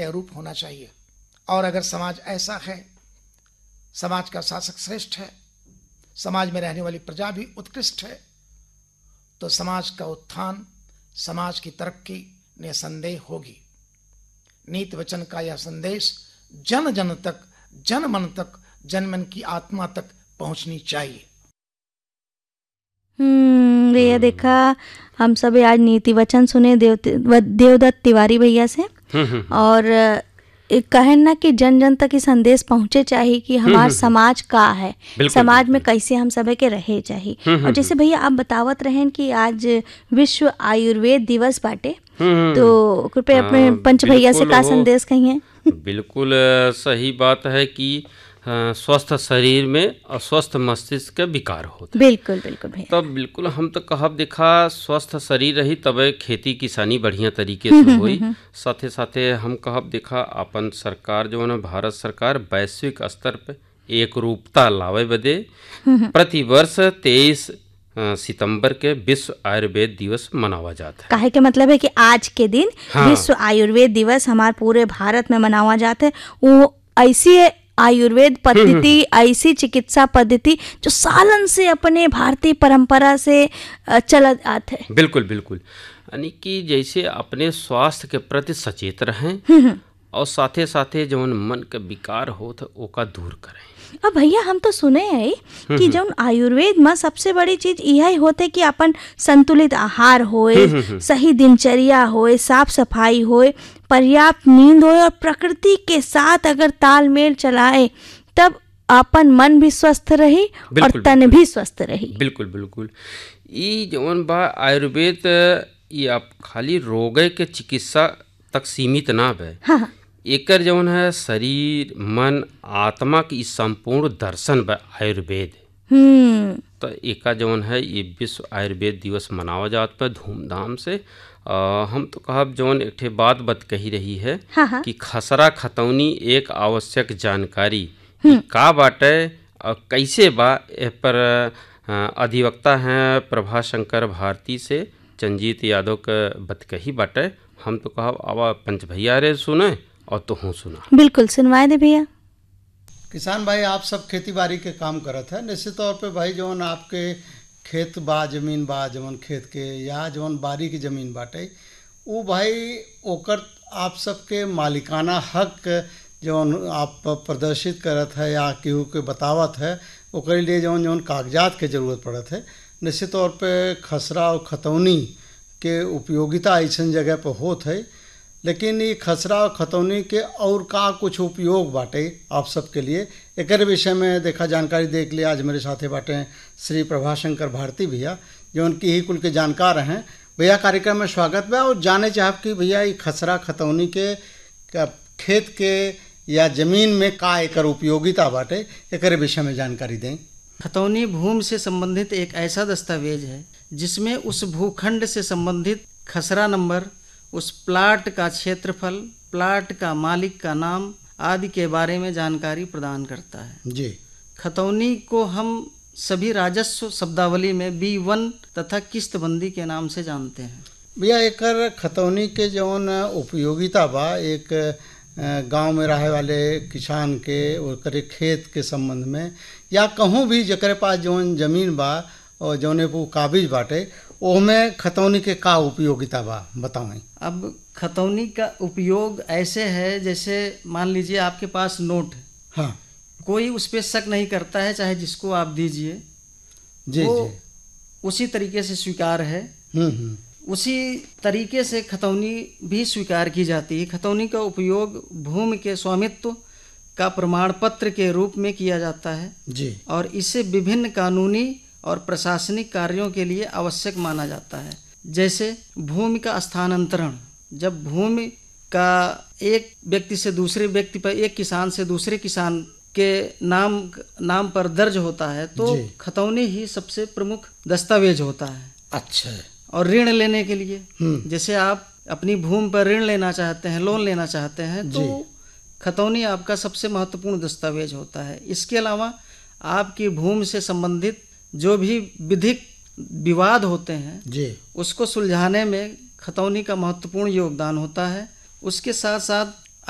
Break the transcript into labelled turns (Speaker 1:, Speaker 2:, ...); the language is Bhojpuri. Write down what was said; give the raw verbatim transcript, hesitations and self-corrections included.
Speaker 1: यह रूप होना चाहिए। और अगर समाज ऐसा है, समाज का शासक श्रेष्ठ है, समाज में रहने वाली प्रजा भी उत्कृष्ट है, तो समाज का उत्थान, समाज की तरक्की निसंदेह होगी। नीति वचन का यह संदेश जन जन तक, जन मन तक, जन मन की आत्मा तक पहुंचनी चाहिए।
Speaker 2: हम्म भैया देखा, हम सब आज नीति वचन सुने देव देवदत्त तिवारी भैया से, और कहे ना कि जन जन तक ही संदेश पहुंचे चाहिए कि हमारा समाज का है, समाज में कैसे हम सब के रहे चाहिए। और जैसे भैया आप बतावत रहें कि आज विश्व आयुर्वेद दिवस बाटे, तो कृपया अपने पंच भैया से का संदेश कहिए।
Speaker 3: बिल्कुल सही बात है कि स्वस्थ शरीर में अस्वस्थ मस्तिष्क के विकार होते।
Speaker 2: बिल्कुल बिल्कुल भैया।
Speaker 3: तब बिल्कुल हम तो कहब देखा, स्वस्थ शरीर रही तबे खेती किसानी बढ़िया तरीके से होई। साथे साथे हम कहब देखा, अपन सरकार जो है भारत सरकार वैश्विक स्तर पे एक रूपता लावे बदे प्रति वर्ष तेईस सितंबर के विश्व आयुर्वेद दिवस मनावा जाता है।
Speaker 2: काहे के मतलब है कि आज के दिन
Speaker 3: हाँ।
Speaker 2: विश्व आयुर्वेद दिवस हमारे पूरे भारत में मनावा जाता है। वो ऐसी आयुर्वेद पद्धति, ऐसी चिकित्सा पद्धति जो सालन से अपने भारतीय परंपरा से चला आते हैं।
Speaker 3: बिल्कुल बिल्कुल, यानी कि जैसे अपने स्वास्थ्य के प्रति सचेत रहें और साथे साथे जो मन के विकार होत ओका दूर करें।
Speaker 2: अब भैया हम तो सुने हैं कि जो आयुर्वेद में सबसे बड़ी चीज यही होते कि अपन संतुलित आहार होए, सही दिनचर्या होए, साफ सफाई होए, पर्याप्त नींद होए और प्रकृति के साथ अगर तालमेल चलाए तब अपन मन भी स्वस्थ रही और तन भी स्वस्थ रही।
Speaker 3: बिल्कुल बिल्कुल, ये जौन बा आयुर्वेद ये आप खाली रोग के चिकित्सा तक सीमित ना बे।
Speaker 2: हाँ।
Speaker 3: एकर जौन है शरीर मन आत्मा की संपूर्ण दर्शन बा आयुर्वेद।
Speaker 2: हम्म
Speaker 3: तो एका जौन है ये विश्व आयुर्वेद दिवस मनावा जात पे धूमधाम से। आ, हम तो कहब जौन एक ठे बात बत कही रही है।
Speaker 2: हाँ हाँ।
Speaker 3: कि खसरा खतौनी एक आवश्यक जानकारी का बाटे और कैसे बा, ए पर अधिवक्ता हैं प्रभाशंकर भारती से चंजीत यादव के बत कही बाटे। हम तो कहब आवा पंच भैया रे सुने और तो हूँ सुना।
Speaker 2: बिल्कुल सुनवाए दे भैया।
Speaker 4: किसान भाई आप सब खेती बाड़ी के काम करत है, निश्चित तौर पे भाई जौन आपके खेत बा, जमीन बा, जवन खेत के या जवन बारी की जमीन बाटे, वो भाई ओकर आप सबके मालिकाना हक जौन आप प्रदर्शित करत है या केहू के बतावत है, ओकर लिए जौन जौन कागजात के जरूरत पड़त है, निश्चित तौर पे खसरा और खतौनी के उपयोगिता ऐसन जगह पर होत है। लेकिन ये खसरा और खतौनी के और का कुछ उपयोग बाटे आप सबके लिए, एक विषय में देखा जानकारी देख लिया। आज मेरे साथे बाटे श्री प्रभाशंकर भारती भैया जो उनकी ही कुल के जानकार हैं। भैया कार्यक्रम में स्वागत बा और जाने चाहब कि भैया ये खसरा खतौनी के खेत के या जमीन में का एकर उपयोगिता बाटे, एक विषय में जानकारी दें।
Speaker 5: खतौनी भूमि से संबंधित एक ऐसा दस्तावेज है जिसमें उस भूखंड से संबंधित खसरा नंबर, उस प्लाट का क्षेत्रफल, प्लाट का मालिक का नाम आदि के बारे में जानकारी प्रदान करता है
Speaker 4: जी।
Speaker 5: खतौनी को हम सभी राजस्व शब्दावली में बी वन तथा किस्तबंदी के नाम से जानते हैं।
Speaker 4: भैया एकर खतौनी के जौन उपयोगिता बा, एक गांव में रहे वाले किसान के ओकरे खेत के संबंध में या कहूँ भी जकरे पास जौन जमीन बा और जौने को काबिज बाटे, ओमें खतौनी के का उपयोगिता बा बताएं।
Speaker 5: अब खतौनी का उपयोग ऐसे है जैसे मान लीजिए आपके पास नोट है,
Speaker 4: हाँ,
Speaker 5: कोई उस पर शक नहीं करता है, चाहे जिसको आप दीजिए
Speaker 4: जी
Speaker 5: वो
Speaker 4: जी
Speaker 5: उसी तरीके से स्वीकार है।
Speaker 4: हम्म हम्म
Speaker 5: उसी तरीके से खतौनी भी स्वीकार की जाती है। खतौनी का उपयोग भूमि के स्वामित्व का प्रमाण पत्र के रूप में किया जाता है
Speaker 4: जी, और
Speaker 5: इसे विभिन्न कानूनी और प्रशासनिक कार्यों के लिए आवश्यक माना जाता है। जैसे भूमि का स्थानांतरण, जब भूमि का एक व्यक्ति से दूसरे व्यक्ति पर, एक किसान से दूसरे किसान के नाम नाम पर दर्ज होता है तो खतौनी ही सबसे प्रमुख दस्तावेज होता है।
Speaker 4: अच्छा।
Speaker 5: और ऋण लेने के लिए, जैसे आप अपनी भूमि पर ऋण लेना चाहते हैं, लोन लेना चाहते हैं, तो खतौनी आपका सबसे महत्वपूर्ण दस्तावेज होता है। इसके अलावा आपकी भूमि से संबंधित जो भी विधिक विवाद होते हैं
Speaker 4: जी,
Speaker 5: उसको सुलझाने में खतौनी का महत्वपूर्ण योगदान होता है। उसके साथ साथ